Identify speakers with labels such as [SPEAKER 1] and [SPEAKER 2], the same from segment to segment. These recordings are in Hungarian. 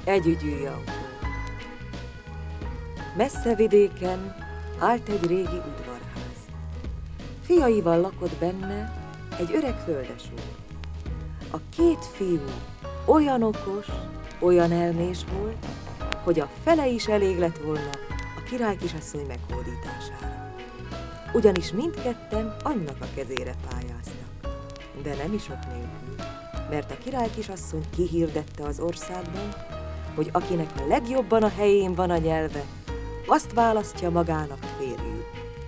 [SPEAKER 1] Együgyű Jankó. Messze vidéken állt egy régi udvarház. Fiaival lakott benne egy öreg földesúr. A két fiú olyan okos, olyan elmés volt, hogy a fele is elég lett volna a királykisasszony meghódítására. Ugyanis mindketten annak a kezére pályáztak, de nem is sok nélkül, mert a királykisasszony kihirdette az országban, hogy akinek a legjobban a helyén van a nyelve, azt választja magának férjül.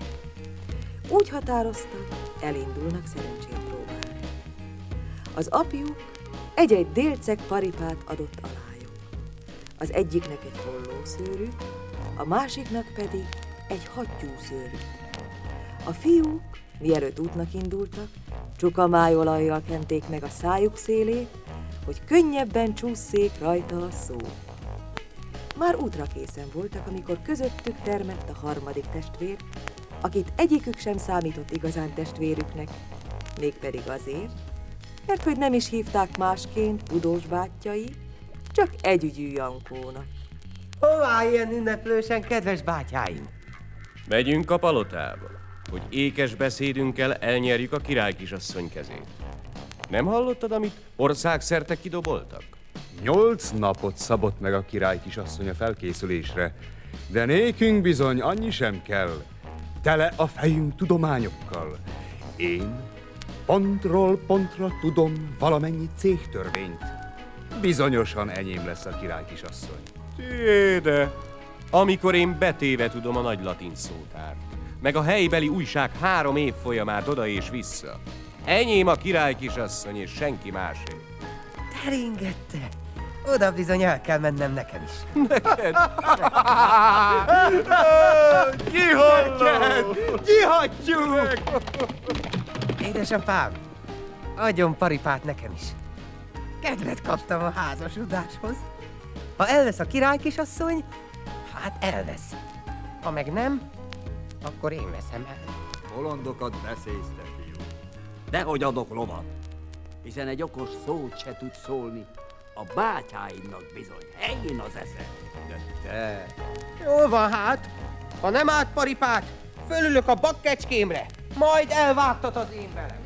[SPEAKER 1] Úgy határoztak, elindulnak szerencsét próbálni. Az apjuk egy-egy délceg paripát adott alájuk. Az egyiknek egy hollószőrű, a másiknak pedig egy hattyúszőrű. A fiúk, mielőtt útnak indultak, csuka májolajjal kenték meg a szájuk szélét, hogy könnyebben csússzék rajta a szó. Már útra készen voltak, amikor közöttük termett a harmadik testvér, akit egyikük sem számított igazán testvérüknek, mégpedig azért, mert hogy nem is hívták másként Budós bátyjai, csak Együgyű Jankónak.
[SPEAKER 2] Hová ilyen ünneplősen, kedves bátyáim?
[SPEAKER 3] Megyünk a palotába, hogy ékes beszédünkkel elnyerjük a királykisasszony kezét. Nem hallottad, amit országszerte kidoboltak?
[SPEAKER 4] 8 napot szabott meg a királykisasszony a felkészülésre, de nékünk bizony annyi sem kell. Tele a fejünk tudományokkal. Én pontról pontra tudom valamennyi cégtörvényt. Bizonyosan enyém lesz a királykisasszony.
[SPEAKER 3] Tiéde, amikor én betéve tudom a nagy latin szótárt, meg a helybeli újság 3 év folyamát oda és vissza. Enyém a királykisasszony és senki másé.
[SPEAKER 2] Teringette! Oda bizony el kell mennem nekem is.
[SPEAKER 3] Neked?
[SPEAKER 2] Neked! Kihagyjuk! Édesapám, adjon paripát nekem is. Kedvet kaptam a házasodáshoz. Ha elvesz a királykisasszony, hát elvesz. Ha meg nem, akkor én veszem el.
[SPEAKER 5] Bolondokat beszélsz, te fiú. Dehogy adok lovat, hiszen egy okos szót se tud szólni. A bátyáimnak bizony helyén az esze. De te...
[SPEAKER 2] Jól van hát, ha nem árt paripát, fölülök a bakkecskémre, majd elvágtat az én velem.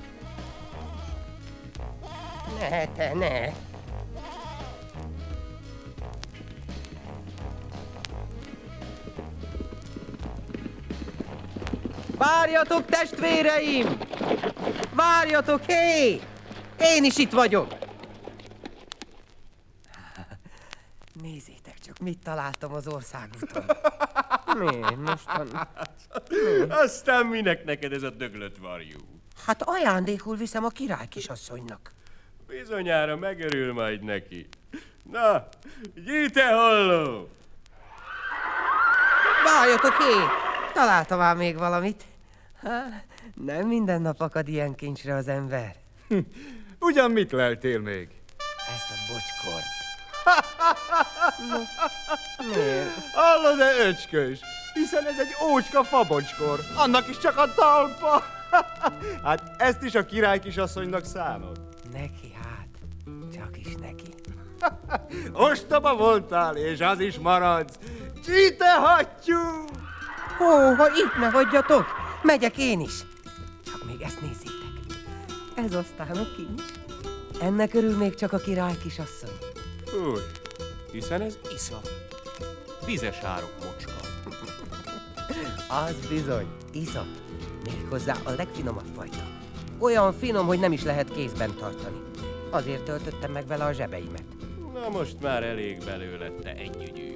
[SPEAKER 2] Ne, te ne. Várjatok, testvéreim! Várjatok, hé! Én is itt vagyok! Nézzétek csak, mit találtam az országúton. Mi? Mostan...
[SPEAKER 3] Aztán minek neked ez a döglött varjú?
[SPEAKER 2] Hát ajándékul viszem a királykisasszonynak.
[SPEAKER 3] Bizonyára megörül majd neki. Na, gyíte holló!
[SPEAKER 2] Várjatok, hé! Találtam már még valamit. Nem minden nap akad ilyen kincsre az ember.
[SPEAKER 4] Ugyan mit leltél még?
[SPEAKER 2] Ezt a bocskort. Miért?
[SPEAKER 4] Hallod-e, öcskös? Hiszen ez egy ócska fabocskor. Annak is csak a talpa. Hát ezt is a királykisasszonynak szánod.
[SPEAKER 2] Neki hát, csak is neki.
[SPEAKER 4] Ostoba voltál, és az is maradsz. Csíte hattyú!
[SPEAKER 2] Ó, ha itt ne hagyjatok, megyek én is. Csak még ezt nézzétek. Ez aztán a kincs. Ennek örül még csak a királykisasszony.
[SPEAKER 3] Fúj, hiszen ez iszap. Vizes árok mocska.
[SPEAKER 2] Az bizony, iszap. Méghozzá a legfinomabb fajta. Olyan finom, hogy nem is lehet kézben tartani. Azért töltöttem meg vele a zsebeimet.
[SPEAKER 3] Na most már elég belőle, te Együgyű.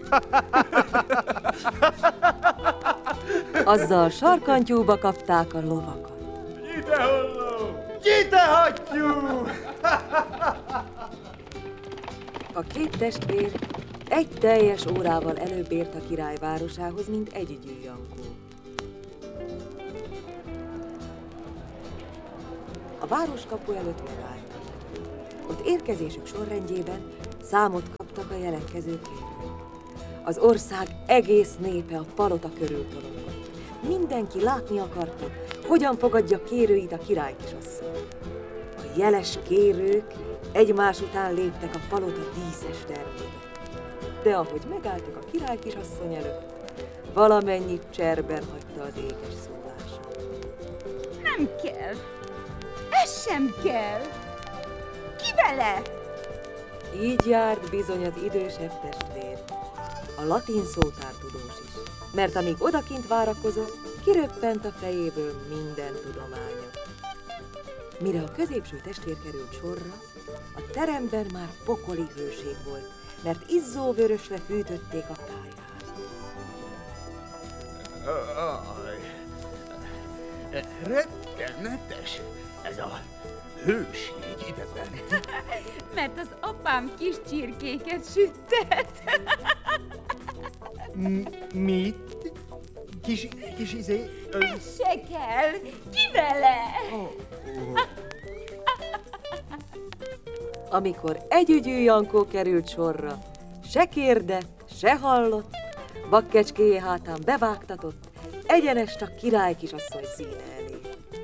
[SPEAKER 1] Azzal sarkantyúba kapták a lovakat.
[SPEAKER 3] Gyíte holló!
[SPEAKER 4] Csíte hattyú!
[SPEAKER 1] A két testvér egy teljes órával előbb ért a király városához, mint Együgyű Jankó. A városkapu előtt megálltak. Ott érkezésük sorrendjében számot kaptak a jelentkező kérők. Az ország egész népe a palota körül tolongott. Mindenki látni akarta, hogyan fogadja kérőit a királykisasszony. A jeles kérők egymás után léptek a palota díszes termébe. de ahogy megálltak a király kisasszony előtt, valamennyit cserben hagyta az ékes szólása.
[SPEAKER 6] Nem kell. Ez sem kell. Ki vele?
[SPEAKER 1] Így járt bizony az idősebb testvér, a latin szótártudós is, mert amíg odakint várakozott, kiröppent a fejéből minden tudománya. Mire a középső testvér került sorra, a teremben már pokoli hőség volt, mert izzó vörösre fűtötték a pályát.
[SPEAKER 4] Rettenetes ez a hőség ideben.
[SPEAKER 6] Mert az apám kis csirkéket süttet.
[SPEAKER 4] Mit? Kis izé...
[SPEAKER 6] Ez se kell. Ki vele?
[SPEAKER 1] Amikor együgyű Jankó került sorra, se kérdett, se hallott, vakkecskéje hátán bevágtatott, egyenest a király kisasszony színe elé.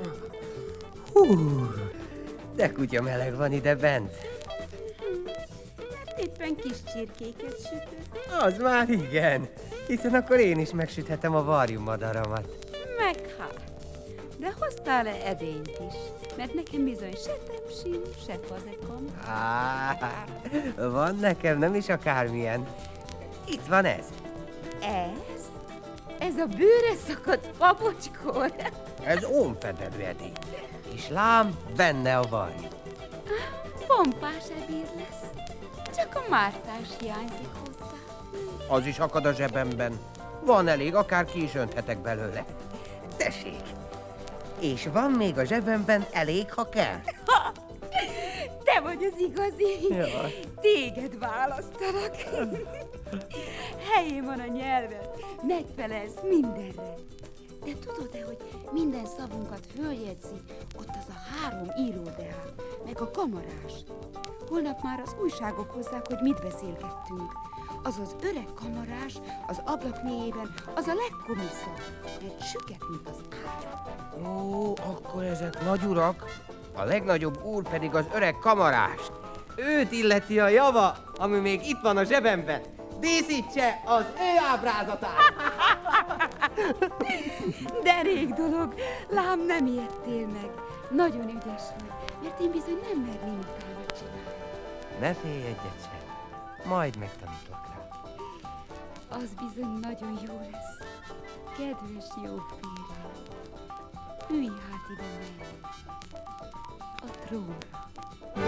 [SPEAKER 2] Hú, de kutya meleg van ide bent.
[SPEAKER 6] Mert éppen kis csirkéket sütött.
[SPEAKER 2] Az már igen, hiszen akkor én is megsüthetem a varjumadaramat.
[SPEAKER 6] Meg hát. De hoztál-e edényt is? Mert nekem bizony se tepsim, se fazekom.
[SPEAKER 2] Van nekem nem is akármilyen. Itt van ez.
[SPEAKER 6] Ez? Ez a bőre szakadt papocskor?
[SPEAKER 2] Ez ómfedelű edény. És lám, benne a varjú.
[SPEAKER 6] Pompás ebéd lesz. Csak a mártás hiányzik hozzá.
[SPEAKER 2] Az is akad a zsebemben. Van elég, akár ki is önthetek belőle. Tessék. És van még a zsebemben elég, ha kell.
[SPEAKER 6] Te vagy az igazi.
[SPEAKER 2] Jaj.
[SPEAKER 6] Téged választalak. Helyén van a nyelved. Megfelelsz mindenre. De tudod-e, hogy minden szavunkat följegyzi ott az a 3 íródeák, meg a kamarás? Holnap már az újságok hozzák, hogy mit beszélgettünk. Az az öreg kamarás az ablak mélyében, az a legkomiszabb, mert süket, mint az ágy.
[SPEAKER 2] Ó, akkor ezek nagy urak, a legnagyobb úr pedig az öreg kamarást. Őt illeti a java, ami még itt van a zsebemben. Díszítse az ő ábrázatát!
[SPEAKER 6] De rég dolog, lám nem ijedtél meg. Nagyon ügyes vagy, mert én bizony nem merném utána csinálni.
[SPEAKER 2] Ne félj egyet sem, majd megtanítok rá.
[SPEAKER 6] Az bizony nagyon jó lesz. Kedves jó férjem, ülj hát ide meg a trónra.